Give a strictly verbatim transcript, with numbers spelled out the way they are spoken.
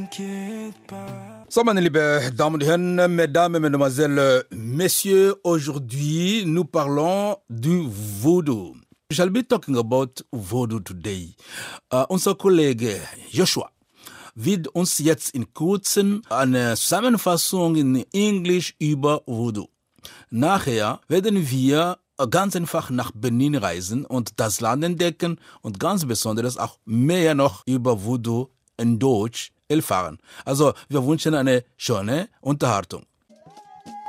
So, meine lieben Damen und Herren, Mesdames, Mesdemoiselles, Messieurs, aujourd'hui, nous parlons du Voodoo. We shall be talking about Voodoo today. Uh, unser Kollege Joshua wird uns jetzt in kurzem eine Zusammenfassung in Englisch über Voodoo. Nachher werden wir ganz einfach nach Benin reisen und das Land entdecken und ganz besonders auch mehr noch über Voodoo in Deutsch erfahren. Also, wir wünschen eine schöne Unterhaltung.